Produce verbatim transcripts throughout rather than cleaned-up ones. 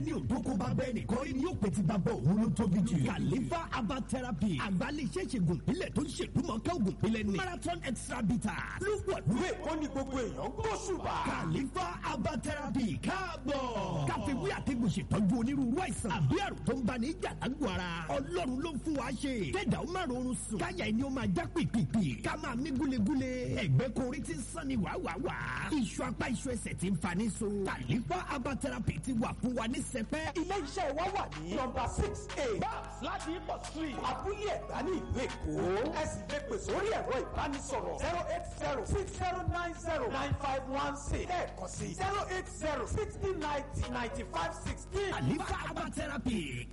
ẹni òdókó bá bẹ́ẹ̀ nìkan rí ni yóò pè ti bàbá òun ló tóbi jù. Khalifa herbal therapy àgbálẹ̀ iṣẹ́ ìṣègùn ìpínlẹ̀ tó ń ṣèdúmọ̀ká ògùn ìpínlẹ̀ ní marathon extra bitter ló wọ̀ lórí ó ní gbogbo èèyàn gbóṣùbà. Khalifa herbal therapy káàbọ̀. káfíwí àtẹ̀gùn ṣètọ́jú onírúurú àìsàn àbí àrùn tó ń bá ní ìjàdágbò ara. ọlọ́run ló ń fún wa ṣe. kẹ́dà ó máa rọrùn sùn. káyà ẹni ó máa já pìpìpì. ká máa mí gúlegúle. ẹ̀gbẹ́ korí ti ń sàn ní wàwàwà. iṣu apá iṣu ẹsẹ̀ ti ń fa ní so. Khalifa herbal therapy ti wà fún wa ní sẹpẹ́. ilé iṣẹ́ wa wà ní nọ́mbà six a babs láti ipò street abúlé ẹ̀gbá ní ìlú èkó. ẹ sì lè pè sórí ẹ̀rọ ìbánisọ̀rọ̀ zero eight zero six zero nine zero nine five one six lẹ́ẹ̀kan sí zero eight zero sixty ninety ninety five sixteen. Khalifa herbal therapy.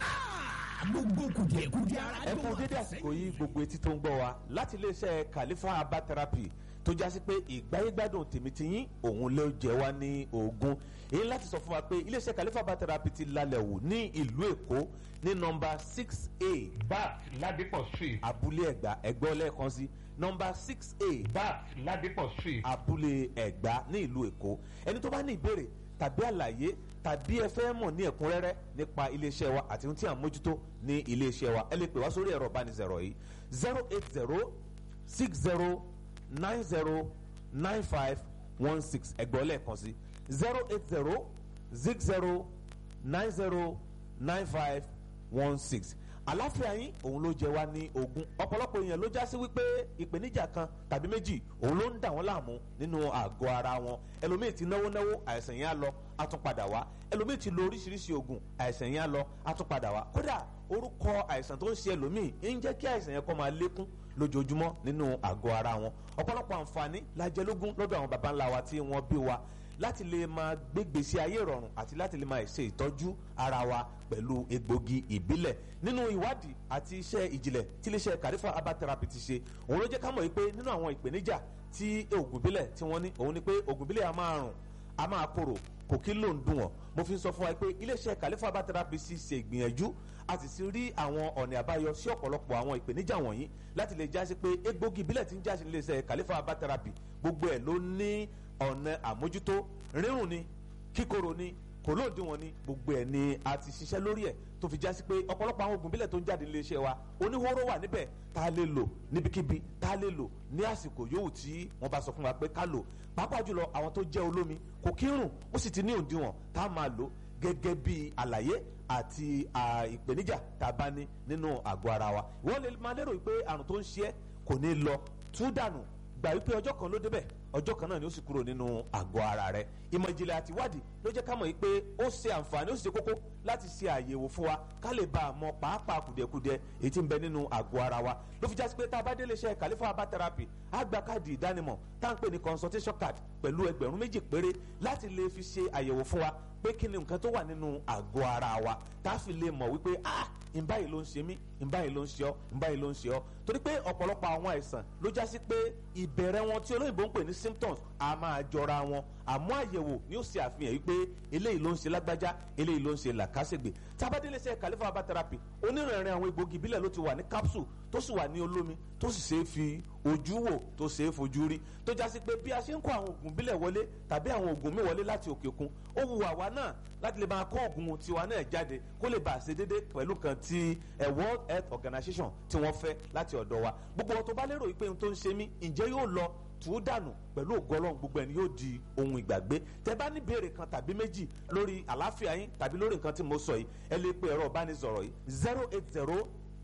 gbogbo kùdìẹ̀kùdìẹ̀ ara ẹ kú dédé àsìkò yìí gbogbo etí tó ń gbọ́ wa láti iléeṣẹ́ Khalifa herbal therapy tó jásí pé ìgbáyégbádùn tèmítìyín òun ló jẹ wá ní ogún èyí láti sọ fún wa pé iléeṣẹ́ Khalifa herbal therapy ti lálẹ́ wò ní ìlú Èkó ní nọ́mbà six a bat Ladipo street abúlé ẹ̀gbá ẹ̀gbọ́ lẹ́ẹ̀kan sí nọ́mbà six a bat Ladipo street abúlé ẹ̀gbá ní ìlú Èkó ẹni tó bá ní ìbéèrè tàbí àlàyé tàbí ẹ fẹ́ mọ̀ ní ẹ̀kúnrẹ́rẹ́ nípa iléeṣẹ́ wa àti ohun tí à ń mójútó ní iléeṣẹ́ wa ẹ lè pè wá sórí ẹ̀rọ ìbánisọ̀rọ̀ yìí zero eight zero six zero nine zero nine five one six ẹgbẹ́ lẹ́ẹ̀kan sí zero eight zero six zero nine zero nine five one six àláfíà yín òun ló jẹ wá ní ogún ọ̀pọ̀lọpọ̀ èèyàn ló já sí wípé ìpèníjà kan tàbí méjì òun ló ń dà wọ́n láàmú nínú àgọ́ ara wọn ẹlòmíì ti náwó náwó àìsàn yẹn á lọ á tún padà wá ẹlòmíì ti lo oríṣiríṣi oògùn àìsàn yẹn á lọ á tún padà wá kódà orúkọ àìsàn tó ń ṣe ẹlòmíì ń jẹ́ kí àìsàn yẹn kó máa lékún lójoojúmọ́ nínú àgọ́ ara wọn ọ̀pọ̀lọpọ̀ àǹfààní la jẹ lógún lọ́dọ̀ àwọn baba ńlá wa tí wọ́n bí wa láti lè máa gbégbèsè ayé ìrọ̀rùn àti láti lè máa ṣe ìtọ́jú ara wa pẹ̀lú egbògi ìbílẹ̀ nínú ìwádìí àti iṣẹ́ ìjìnlẹ̀ tí iléeṣẹ́ Khalifa herbal therapy ti ṣe òun ló jẹ́ ká mọ̀ wípé nínú àwọn ìpèníjà tí oògùn ìbílẹ̀ tí wọ́n ní òun ni pé oògùn ìbílẹ̀ a máa rùn a máa korò kò kí ló ń dùn wọ́n mo fi sọ fún wa pé iléeṣẹ́ Khalifa herbal therapy sì ṣe ìgbìyànjú a sì ti rí àwọn ọ̀nà àbáyọ sí ọ̀pọ̀lọpọ̀ àwọn ìpèníjà wọ̀nyí láti lè jásí pé egbògi ìbílẹ̀ tí ń jásí iléeṣẹ́ Khalifa herbal therapy gbogbo ẹ̀ ló ní ọ̀nà àmójútó rírùn ni kíkorò ni kò lóòdìwọ̀n ni gbogbo ẹ̀ ni a ti ṣiṣẹ́ lórí ẹ̀ tó fi jásí pé ọ̀pọ̀lọpọ̀ àwọn oògùn ìbílẹ̀ tó ń jáde nílé iṣẹ́ wa oníhóró wà níbẹ̀ tá a lè lò níbikíbi tá a lè lò ní àsìkò yòówù tí wọ́n bá sọ fún wa pé ká lò pàápàá jùlọ àwọn tó jẹ́ olómi kò kí ń rùn ó sì ti ní òǹdíwọ̀n tá a máa lò gẹ́gẹ́ bí àlàyé àti ìpèníjà tá a bá ní nínú àgọ́ ara wa wọ́n lè máa lérò pé àrùn tó ń ṣe é kò ní lọ tú dànù gbà wípé ọjọ́ kan ló débẹ̀ ọjọ́ kan náà ni ó sì kúrò nínú àgọ́ ara rẹ̀ ìmọ̀ ìjìnlẹ̀ àti ìwádìí ló jẹ́ ká mọ̀ pé ó ṣe àǹfààní ó sì ṣe kókó láti ṣe àyẹ̀wò fún wa ká lè bá a mọ pàápàá kùdìẹ̀kudiẹ èyí tí ń bẹ nínú àgọ́ ara wa ló fi jásí pé tá a bá délé iṣẹ́ Khalifa herbal therapy á gba káàdì ìdánimọ̀ tá à ń pè ní consultation card pẹ̀lú ẹgbẹ̀rún méjì péré láti lè fi ṣe àyẹ̀wò fún wa pé kí ni nǹkan tó wà nínú àgọ́ ara wa tá a fi lè mọ̀ wípé ah ìbáyìí ló ń ṣe mí ìbáyìí ló ń ṣe ọ́ ìbáyìí ló ń ṣe ọ́ torí pé ọ̀pọ̀lọpọ̀ àwọn àìsàn ló já sí pé ìbẹ̀rẹ̀ wọn tí olóyìnbó ń pè ní symptoms a máa jọra wọn àmọ́ àyẹ̀wò ni ó ṣe àfihàn wípé eléyìí ló ń ṣe lágbájá eléyìí ló ń ṣe làkàṣègbè tábàdélé ṣe Khalifa herbal therapy onírìnrìn àwọn egbògi ìbílẹ̀ ló ti wà ní capsule tó sì wà ní olómi tó sì ṣe é fi ojú wò tó ṣe é fojú rí tó já sí pé bí a ṣe ń kó àwọn oògùn ìbílẹ̀ wọlé tàbí àwọn oògùn mi wọlé láti òkè òkun ó wu àwa náà láti lè máa kó oògùn tiwa náà jáde kó lè bá a ṣe déédéé pẹ̀lú kan ti World Health Organization tí wọ́n fẹ́ láti ọ̀dọ̀ wa gbogbo ọ̀tọ̀ bá lérò pé ohun tó ń ṣe mí ǹjẹ́ yóò lọ tù ú dànù pẹ̀lú ògo Ọlọ́run gbogbo ẹni yóò di ohun ìgbàgbé tẹ́ bá ní béèrè kan tàbí méjì lórí àlàáfíà yín tàbí lórí nǹkan tí mo sọ yìí ẹ lè pe ẹ̀rọ ìbánisọ̀rọ̀ yìí zero eight zero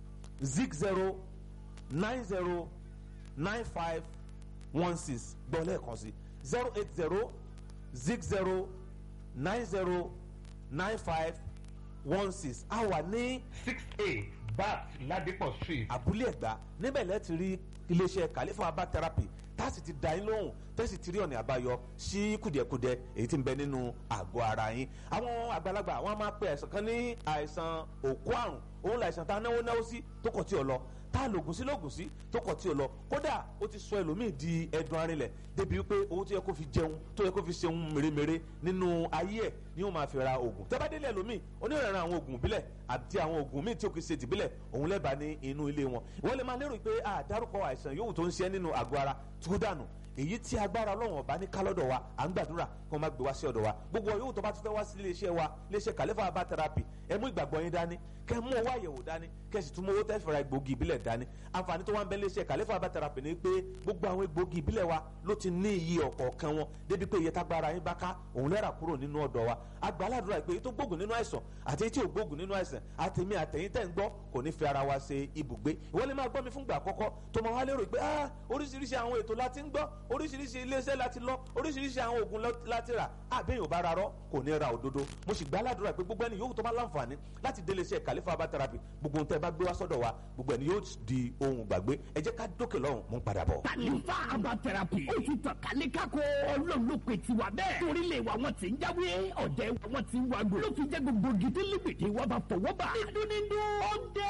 six zero nine zero nine five one six gbọ́ lẹ́ẹ̀kan sí zero eight zero six zero nine zero nine five one six a wà ní six a bat Ladipo street abúlé ẹ̀gbá níbẹ̀ lẹ́ẹ̀ ti rí iléeṣẹ́ Khalifa herbal therapy tá a sì ti dá yín lóhùn tẹ́sí ti rí ọ̀nà àbáyọ sí kùdìẹ̀kudiẹ èyí tí ń bẹ nínú àgọ́ ara yín àwọn àgbàlagbà wọn máa pe àìsàn kan ní àìsàn òkú àrùn òun làìsàn tá a náwó náwó sí tó kọ̀ tí ò lọ tá a lògùn sí lògùn sí tó kọ̀ tí ò lọ kódà ó ti sọ ẹlòmíì di ẹdun arinlẹ̀ débi wípé owó tó yẹ kó fi jẹun tó yẹ kó fi ṣeun mèremère nínú ayé ẹ̀ ni ó máa fi ra oògùn tẹ́bádélé ẹlòmíì onírànràn àwọn oògùn ìbílẹ̀ àti àwọn oògùn míì tí ó kì í ṣe tìbílẹ̀ òun lẹ́bàá ní inú ilé wọn wọ́n lè máa lérò pé àdárúkọ àìsàn yòówù tó ń ṣe nínú àgọ́ ara tó dànù èyí tí agbára ọlọ́run ọba ní kálọ́dọ̀ wa à ń gbàdúrà kí wọ́n má gbé wá sí ọ̀dọ̀ wa gbogbo yòówù tó bá ti fẹ́ wá sí iléeṣẹ́ wa iléeṣẹ́ Khalifa Herbal Therapy ẹ mú ìgbàgbọ́ yín dání kẹ́ mú owó àyẹ̀wò dání kẹ́ sì tún mú owó tẹ́ fẹ́ra egbògi ìbílẹ̀ dání àǹfààní tó wá ń bẹ iléeṣẹ́ Khalifa Herbal Therapy ni pé gbogbo àwọn egbògi ìbílẹ̀ wa ló ti ní iye ọ̀kọ̀ọ̀kan wọn débi pé iye tágbára yín bá ká òun lẹ́rà kúrò nínú ọ̀dọ̀ wa agbáládùra pé tó gbógun nínú àìsàn àti tí ò gbógun nínú àìsàn àtẹ̀mí àtẹ̀yìn tẹ̀ ń gbọ́ kò ní fi ara wa ṣe ibùgbé ìwọ lè máa gbọ́ mi fúngbà àkọ́kọ́ tó máa wá lérò pé ah oríṣiríṣi àwọn ètò láti ń gbọ́ oríṣiríṣi iléeṣẹ́ láti lọ oríṣiríṣi àwọn oògùn láti rà àbẹ́yìn ò bá ra rọ́ kò ní ra òdodo mo sì gbáládùra pé gbogbo ẹni yòówù tó bá láǹfààní láti délé iṣẹ́ Khalifa Herbal Therapy gbogbo ohun tẹ́ bá gbé wá sọ́dọ̀ wa gbogbo ẹni yóò di ohun gbàgbé ẹ jẹ́ ká dókè lọ́hùn mú padà bọ̀. Khalifa Herbal Therapy ó ti tàn kálí kákó ọlọ́run ló pe tiwa bẹ́ẹ̀ torílẹ̀ wa wọn ti ń jáwé ọ̀dẹ̀ wa wọn ti ń wágbó ló fi jẹ́ gbogbo gidi lígbèdè wa bá fọwọ́ bá nínú nínú ọ̀dẹ́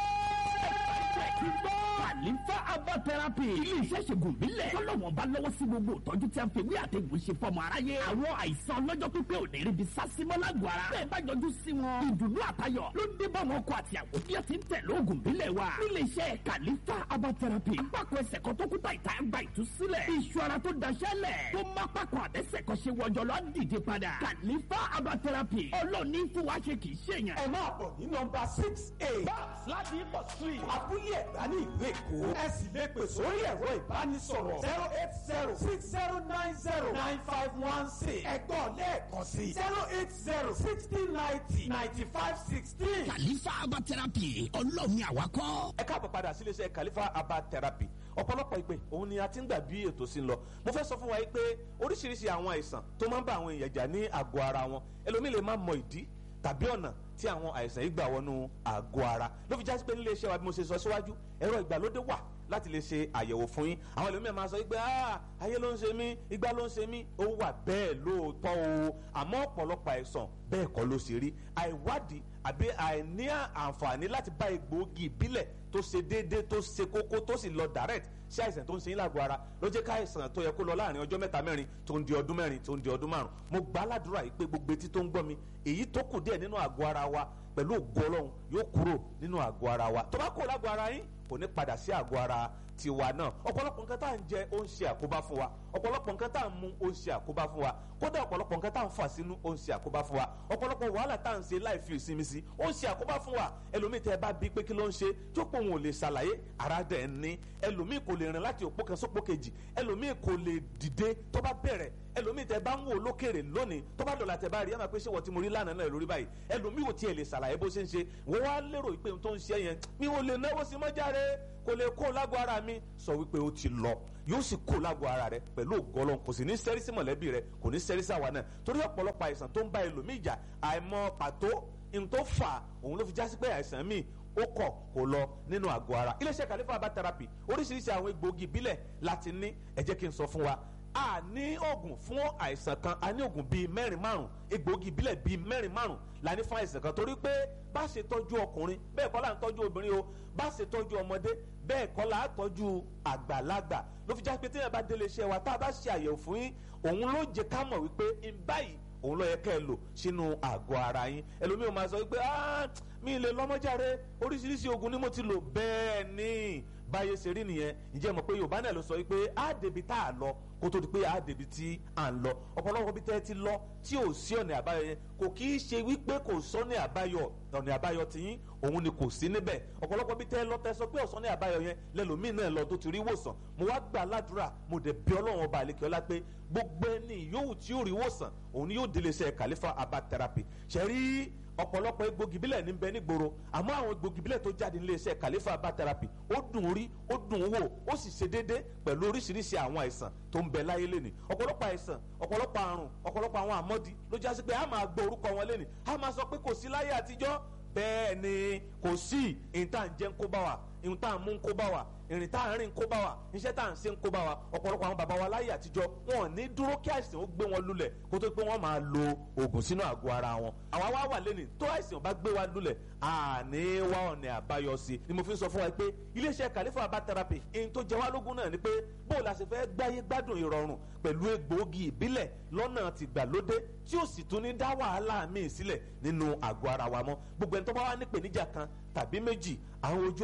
Khalifa Herbal Therapy ilé iṣẹ́ ṣègùn bílẹ̀ tọ́lọ́wọ́n bá lọ́wọ́ sí gbogbo ìtọ́jú tí a fi wí àtẹ̀gùn ṣe fọmọ aráyé àwọn àìsàn ọlọ́jọ́ pípẹ́ ò ní rí bí sásímọ́ lágọ̀ọ́ ara bẹ́ẹ̀ bá yọjú sí wọn ìdùnnú àtayọ̀ ló dé bá wọn kọ àti àwọn bí ẹ ti ń tẹ̀ lóògùn bílẹ̀ wa nílé iṣẹ́ Khalifa Herbal Therapy apákọ̀ ẹsẹ̀ kan tó kúta ìta gba ìtúsílẹ̀ iṣu ara tó daṣẹ́ lẹ̀ tó má pákọ̀ àbẹ́sẹ̀ kan ṣe wọjọ́ lọ dìde padà Khalifa Herbal Therapy ọlọ́ọ̀ni fún wa ṣe kì í ṣèyàn. ẹ máa bọ̀ ní nọ́mbà six eight babs láti ipò street abúlé ẹ̀gbá ní ìlú èkó ẹ sì lè pè sórí ẹ̀rọ ìbánisọ̀rọ̀ zero eight zero six zero nine zero nine five one six ẹ̀gbọ́n lẹ́ẹ̀kan sí zero eight zero sixty ninety ninety five sixteen. Khalifa Herbal Therapy ọlọ́ọ̀ni àwakọ́. ẹ káàbọ̀ padà sí iléeṣẹ́ Khalifa Herbal Therapy ọ̀pọ̀lọpọ̀ ìpè òun ni a ti ń gbà bí ètò sí ń lọ mo fẹ́ sọ fún wa yìí pé oríṣiríṣi àwọn àìsàn tó máa ń bá àwọn èèyàn jà ní àgọ́ ara wọn ẹlòmíì lè má mọ ìdí tàbí ọ̀nà tí àwọn àìsàn yìí gbà wọnú àgọ́ ara ló fi jásí pé nílé iṣẹ́ wa bí mo ṣe sọ síwájú ẹ̀rọ ìgbàlódé wà láti lè ṣe àyẹ̀wò fún yín àwọn ẹlòmíì máa sọ pé ayé ló ń ṣe mí igbá ló ń ṣe mí ó wà bẹ́ẹ̀ lóòótọ́ o àmọ́ ọ̀pọ̀lọpọ̀ àìsàn bẹ́ẹ̀ kọ́ ló ṣe rí àìwádìí àbí àìní àǹfààní láti bá egbòogi ìbílẹ̀ tó ṣe déédéé tó ṣe kókó tó sì lọ direct sí àìsàn tó ń ṣe yín lágọ̀ọ́ ara ló jẹ́ káìsàn tó yẹ kó lọ láàrin ọjọ́ mẹ́ta mẹ́rin tó ń di ọdún mẹ́rin tó ń di ọdún márùn mo gbà á ládùúrà yìí pé gbogbo etí tó ń gbọ́ mi èyí tó kù díẹ̀ nínú àgọ́ ara wa pẹ̀lú ògo Ọlọ́run yóò kúrò nínú àgọ́ ara wa tó bá kúrò lágọ̀ọ́ ara yín kò ní padà sí àgọ́ ara tiwa náà ọ̀pọ̀lọpọ̀ nǹkan tá à ń jẹ ó ń ṣe àkóbá fún wa ọ̀pọ̀lọpọ̀ nǹkan tá à ń mu ó ń ṣe àkóbá fún wa kódà ọ̀pọ̀lọpọ̀ nǹkan tá à ń fà sínú ó ń ṣe àkóbá fún wa ọ̀pọ̀lọpọ̀ wàhálà tá à ń ṣe láì fi ìsinmi sí ó ń ṣe àkóbá fún wa ẹlòmíì tẹ́ ẹ bá bí pé kí ló ń ṣe tó pé òun ò lè ṣàlàyé ara dẹ̀ ń ní ẹlòmíì kò lè rìn láti òpó kan sópó kejì ẹlòmíì kò lè dìde tó bá bẹ̀rẹ̀ ẹlòmíì tẹ́ bá ń wò lókèrè lónìí tó bá dọ̀là tẹ́ bá rí ẹ máa pé ṣé wọ́n ti mo rí lánàá náà lórí báyìí ẹlòmíì ò tiẹ̀ lè ṣàlàyé bó ṣe ń ṣe wọ́n wá lérò pé ohun tó ń ṣe yẹn mi ò lè náwó sí mọ́járe kò lè kó lágọ̀ọ́ ara mi sọ wípé ó ti lọ yóò sì kó lágọ̀ọ́ ara rẹ pẹ̀lú ògọ́lọ́ kò sì ní sẹ́rí sí mọ̀lẹ́bí rẹ kò ní sẹ́rí sí àwa náà torí ọ̀pọ̀lọpọ̀ àìsàn tó ń bá ẹlòmíì jà àìmọ̀ pàtó ohun tó fà òun ló fi jásí pé àìsàn míì ó kọ̀ kó lọ nínú àgọ́ ara iléeṣẹ́ Khalifa Herbal Therapy oríṣiríṣi àwọn egbòogi ìbílẹ̀ láti ní ẹ jẹ́ kí n sọ fún wa a ní oògùn fún àìsàn kan a ní oògùn bíi mẹ́rin márùn egbòogi ìbílẹ̀ bíi mẹ́rin márùn la ní fún àìsàn kan torí pé bá ṣe tọ́jú ọkùnrin bẹ́ẹ̀ kọ́ la ń tọ́jú obìnrin o bá ṣe tọ́jú ọmọdé bẹ́ẹ̀ kọ́ la ń tọ́jú àgbàlagbà ló fi já pé téèyàn bá délé iṣẹ́ wa tá a bá ṣe àyẹ̀wò fún yín òun ló jẹ́ ká mọ̀ wípé ń báyìí òun ló yẹ kẹ́ ẹ lò sínú àgọ́ ara yín ẹlòmíì ò máa sọ wípé mi lè lọ́mọ́járe oríṣiríṣi oògùn ni mo ti lò bẹ́ẹ̀ ni báyé ṣe rí nìyẹn ǹjẹ́ mọ̀ pé Yorùbá náà ló sọ wípé á débi tá a lọ kó tó di pé á débi tí à ń lọ ọ̀pọ̀lọpọ̀ bí tẹ́ ti lọ tí ò sí ọ̀nà àbáyọ yẹn kò kì í ṣe wípé kò sọ́nà àbáyọ ọ̀nà àbáyọ tiyín òun ni kò sí níbẹ̀ ọ̀pọ̀lọpọ̀ bí tẹ́ lọ tẹ́ sọ pé ọ̀sán àbáyọ yẹn lẹ́lòmíì náà lọ tó ti rí ìwòsàn mo wá gbà ládùúrà mo dẹ̀ bí Ọlọ́run ọba àlekè ọlá pé gbogbo ẹni yòówù tí yóò rí ìwòsàn òun ni yóò délé iṣẹ́ Khalifa Herbal Therapy ṣẹ́rí ọ̀pọ̀lọpọ̀ egbògi bílẹ̀ ní bẹ nígboro àmọ́ àwọn egbògi bílẹ̀ tó jáde nílé iṣẹ́ Khalifa Herbal Therapy ó dùn rí ó dùn wò ó sì ṣe déédé pẹ̀lú oríṣiríṣi àwọn àìsàn tó ń bẹ láyé lẹ́nìí ọ̀pọ̀lọpọ̀ àìsàn ọ̀pọ̀lọpọ̀ àrùn ọ̀pọ̀lọpọ̀ àwọn àmọ́dí ló jásí pé a máa gbọ́ orúkọ wọn lẹ́nìí a máa sọ pé kò sí láyé àtijọ́ bẹ́ẹ̀ ni kò sí ìyìn tá à ń jẹ ń kó bá wa ìyìn tá à ń mú ń kó bá wa ìrìn tá à ń rìn ń kó bá wa iṣẹ́ tá à ń ṣe ń kó bá wa ọ̀pọ̀lọpọ̀ àwọn bàbá wa láyé àtijọ́ wọn ò ní dúró kí àìsàn ó gbé wọn lulẹ̀ kó tó pé wọ́n máa lo oògùn sínú àgọ́ ara wọn àwa wá wà lẹ́nìí tó àìsàn bá gbé wa lulẹ̀ àní wá ọ̀nà àbáyọ sí ni mo fi ń sọ fún wa pé iléeṣẹ́ Khalifa Herbal Therapy ihun tó jẹ wá lógún náà ni pé bó la ṣe fẹ́ gbáyé gbádùn ìrọ̀rùn pẹ̀lú egbòogi ìbílẹ̀ lọ́nà tìgbàlódé tí ó sì tún ní dá wàhálà míì sílẹ̀ nínú àgọ́ ara wa mọ́ gbogbo ẹni tó bá wà nípèníjà kan tàbí méjì àwọn ojú Ọlọ́run ni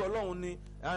ni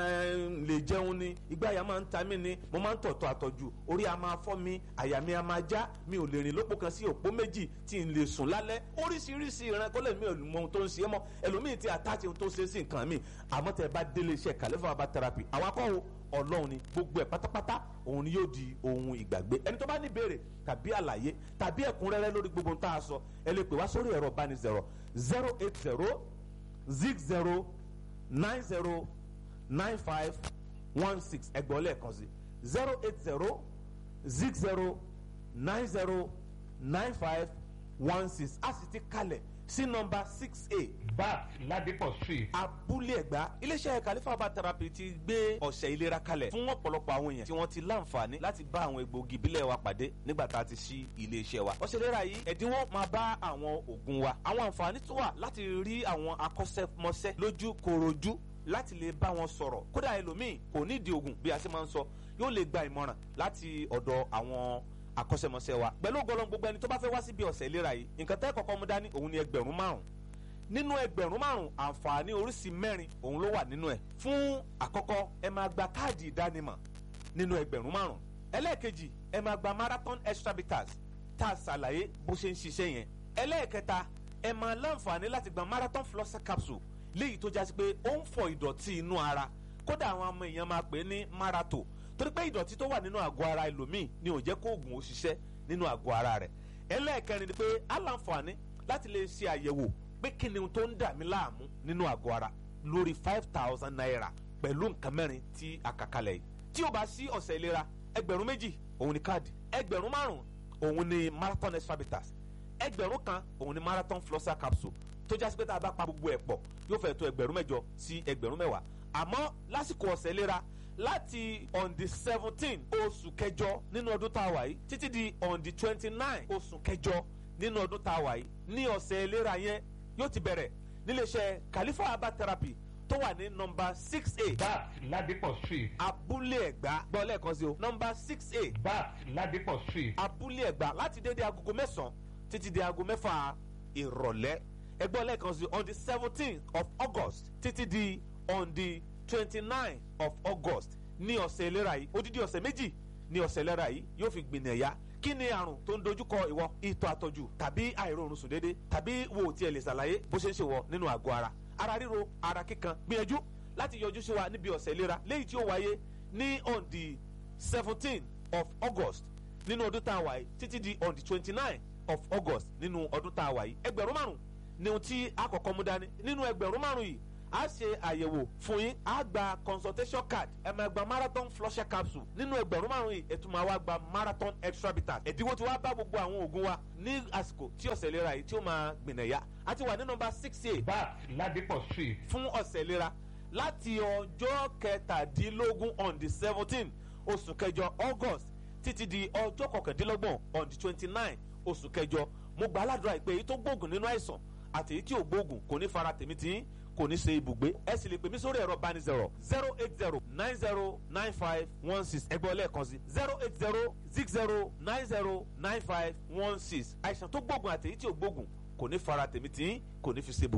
lè jẹun ni igbá àyà máa ń ta mí ni mo máa ń tọ̀tọ̀ àtọ̀jù orí a máa fọ́ mi àyà mi a máa já mi ò lè rìn lópò kan sí òpó méjì tí n lè sùn lálẹ́ oríṣiríṣi ìran kọ́lẹ̀ mi ò mọ ohun tó ń ṣe é mọ́ ẹlòmíì ti àtàtì ohun tó ṣe é sí nǹkan mi àmọ́ tẹ́ ẹ bá délé iṣẹ́ Khalifa Herbal Therapy àwọn akọ́wò ọlọ́run ni gbogbo ẹ̀ pátápátá òun ni yóò di ohun ìgbàgbé ẹni tó bá ní ìbéèrè tàbí àlàyé tàbí ẹ̀kúnrẹ́rẹ́ lórí gbogbo ohun tá a sọ ẹ lè pè wá sórí ẹ̀rọ ìbánisọ̀rọ̀ zero eight zero zig zero nine zero nine five one six ẹgbọ́n lẹ́ẹ̀kan sí zero eight zero zig zero nine zero nine five one six a sì ti kalẹ̀ sí nọ́mbà six a bat Ladipo street. abúlé ẹ̀gbá iléeṣẹ́ Khalifa Herbal Therapy ti gbé ọ̀sẹ̀ ìlera kalẹ̀ fún ọ̀pọ̀lọpọ̀ àwọn èèyàn tí wọ́n ti láǹfààní láti bá àwọn egbòogi ìbílẹ̀ wa pàdé nígbà tá a ti ṣí iléeṣẹ́ wa. ọ̀sẹ̀ ìlera yìí ẹ̀dínwó máa bá àwọn oògùn wa. àwọn àǹfààní tó wà láti rí àwọn akọ́ṣẹ́mọṣẹ́ lójú korojú láti lè bá wọn sọ̀rọ̀ kódà ẹlòmíì kò nídìí oògùn bí a ṣe máa ń sọ yóò lè gba ìmọ̀ràn láti ọ̀dọ̀ àwọn akọ́ṣẹ́mọṣẹ́ wa. pẹ̀lú ògbọ́lọ́ gbogbo ẹni tó bá fẹ́ wá síbi ọ̀sẹ̀ ìlera yìí nǹkan tẹ́ kọ́kọ́ mú dání òun ni ẹgbẹ̀rún márùn-ún nínú ẹgbẹ̀rún márùn-ún àǹfààní oríṣi mẹ́rin òun ló wà nínú ẹ̀. fún àkọ́kọ́ ẹ máa gba káàdì ìdánimọ̀ nínú ẹgbẹ̀rún márùn-ún. ẹlẹ́ẹ̀kejì ẹ máa gba marathon extra bitters tá a ṣàlàyé bó ṣe ń ṣiṣẹ́ yẹn. ẹlẹ́ẹ̀kẹta ẹ máa láǹfààní láti gba marathon flosser capsule léyìí tó jásí pé ó ń fọ ìdọ̀tí inú ara kódà àwọn ọmọ èèyàn máa pè é ní marato torí pé ìdọ̀tí tó wà nínú àgọ́ ara ẹlòmíì ni ò jẹ́ kó oògùn ó ṣiṣẹ́ nínú àgọ́ ara rẹ̀. ẹlẹ́ẹ̀kẹrin ni pé á láǹfààní láti lè ṣe àyẹ̀wò pé kí ni tó ń dà mí láàmú nínú àgọ́ ara lórí five thousand naira pẹ̀lú nǹkan mẹ́rin tí a kà kalẹ̀ yìí. tí o bá sí ọ̀sẹ̀ ìlera ẹgbẹ̀rún méjì òun ni káàdì ẹgbẹ̀rún márùn-ún òun ni marathon extra bitters ẹgbẹ̀rún kan òun ni marathon flosser capsule tó jásí pé tá a bá pa gbogbo ẹ̀ pọ̀ yóò fẹ́ tó ẹgbẹ̀rún mẹ́jọ sí ẹgbẹ̀rún mẹ́wàá. àmọ́ lásìkò ọ̀sẹ̀ ìlera láti on the seventeen oṣù kẹjọ nínú ọdún tá a wà yìí títí di on the twenty nine oṣù kẹjọ nínú ọdún tá a wà yìí ní ọ̀sẹ̀ ìlera yẹn yóò ti bẹ̀rẹ̀ níléeṣẹ́ Khalifa Herbal Therapy tó wà ní nọ́mbà six a bat Ladipo street. abúlé ẹ̀gbá gbọ́ lẹ́ẹ̀kan sí o nọ́mbà six a bat Ladipo street. abúlé ẹ̀gbá láti dédé agogo mẹ́sàn-án títí di aago mẹ́fà ìrọ̀lẹ́ ẹgbẹ́ lẹ́ẹ̀kan sí on the seventeen of August títí di on the twenty nine of August ní ọ̀sẹ̀ ìlera yìí odidi ọ̀sẹ̀ méjì ní ọ̀sẹ̀ ìlera yìí yóò fi gbìnàyà kí ni àrùn tó ń dojúkọ ìwọ ìtọ̀ àtọ̀jù tàbí àìróorun sùn déédéé tàbí wo tiẹ̀ lè ṣàlàyé bó ṣe ń ṣe wọ nínú àgọ́ ara ara ríro ara kíkan gbìyànjú láti yọjú sí wa níbi ọ̀sẹ̀ ìlera léyìí tí ó wáyé ní on the seventeen of August nínú ọdún tá a wà yìí títí di on the twenty nine of August nínú ọdún tá a wà yìí ẹgbẹ̀rún márùn ni ohun tí a kọ́kọ́ mú dání nínú ẹgbẹ̀rún márùn yìí a ṣe àyẹ̀wò fún yín a gba consultation card ẹ máa gba marathon flosser capsule nínú ẹgbẹ̀rún márùn yìí ẹ tún máa wá gba marathon extra bitters ẹ̀dínwó tí wàá bá gbogbo àwọn oògùn wa ní àsìkò tí ọ̀sẹ̀ ìlera yìí tí ó máa gbìnàyà a ti wà ní nọ́mbà six a bat Ladipo street. fún ọ̀sẹ̀ ìlera láti ọjọ́ kẹtàdínlógún on the seventeen oṣù kẹjọ August títí di ọjọ́ kọkàndínlọ́gbọ̀n on the twenty nine oṣù kẹjọ mo gba aládùúrà ìpè èyí tó gbóògùn nínú àìsàn àti èyí tí ò gbóògùn kò ní fara tèmi tí kò ní ṣe ibùgbé ẹ sì lè pè mí sórí ẹ̀rọ ìbánisọ̀rọ̀ zero eight zero nine zero nine five one six ẹgbẹ́ lẹ́ẹ̀kan sí zero eight zero six zero nine zero nine five one six àìsàn tó gbóògùn àti èyí tí ò gbóògùn kò ní fara tèmi tí kò ní fi ṣe ibùgbé.